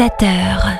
7h.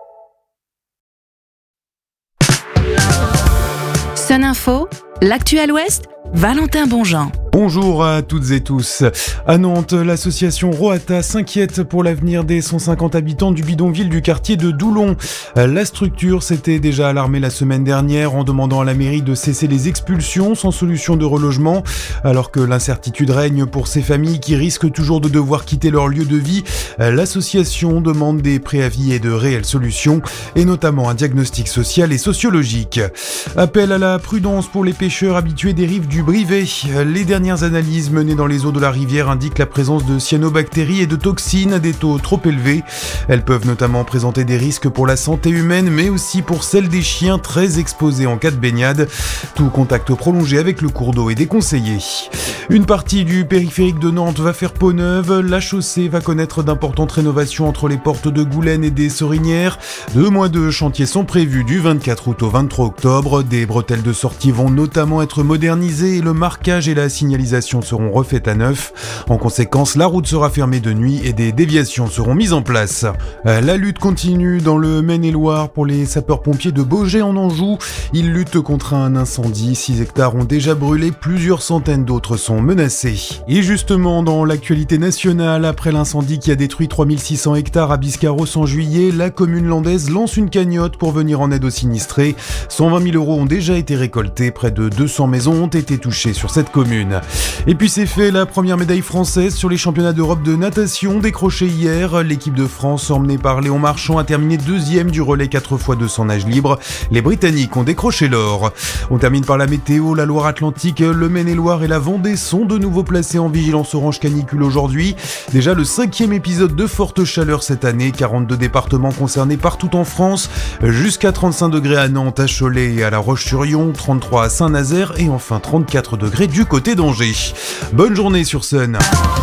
Sun Info, l'actuel Ouest, Valentin Bonjean. Bonjour à toutes et tous. À Nantes, l'association Roata s'inquiète pour l'avenir des 150 habitants du bidonville du quartier de Doulon. La structure s'était déjà alarmée la semaine dernière en demandant à la mairie de cesser les expulsions sans solution de relogement. Alors que l'incertitude règne pour ces familles qui risquent toujours de devoir quitter leur lieu de vie, l'association demande des préavis et de réelles solutions, et notamment un diagnostic social et sociologique. Appel à la prudence pour les pêcheurs habitués des rives du Brivet. Les dernières analyses menées dans les eaux de la rivière indiquent la présence de cyanobactéries et de toxines à des taux trop élevés. Elles peuvent notamment présenter des risques pour la santé humaine, mais aussi pour celle des chiens très exposés en cas de baignade. Tout contact prolongé avec le cours d'eau est déconseillé. Une partie du périphérique de Nantes va faire peau neuve. La chaussée va connaître d'importantes rénovations entre les portes de Goulaine et des Sorinières. 2 mois de chantier sont prévus du 24 août au 23 octobre. Des bretelles de sortie vont notamment être modernisées et le marquage et la signalisation seront refaites à neuf. En conséquence, la route sera fermée de nuit et des déviations seront mises en place. La lutte continue dans le Maine-et-Loire pour les sapeurs-pompiers de Baugé en Anjou. Ils luttent contre un incendie. 6 hectares ont déjà brûlé, plusieurs centaines d'autres sont menacés. Et justement, dans l'actualité nationale, après l'incendie qui a détruit 3600 hectares à Biscarrosse en juillet, la commune landaise lance une cagnotte pour venir en aide aux sinistrés. 120 000 € ont déjà été récoltés, près de 200 maisons ont été touchées sur cette commune. Et puis c'est fait, la première médaille française sur les championnats d'Europe de natation décrochée hier. L'équipe de France, emmenée par Léon Marchand, a terminé 2e du relais 4x200 nage libre. Les Britanniques ont décroché l'or. On termine par la météo. La Loire-Atlantique, le Maine-et-Loire et la Vendée sont de nouveau placés en vigilance orange canicule aujourd'hui. Déjà le 5e épisode de forte chaleur cette année. 42 départements concernés partout en France. Jusqu'à 35 degrés à Nantes, à Cholet et à La Roche-sur-Yon. 33 à Saint-Nazaire et enfin 34 degrés du côté d'Angers. Bonne journée sur Sun.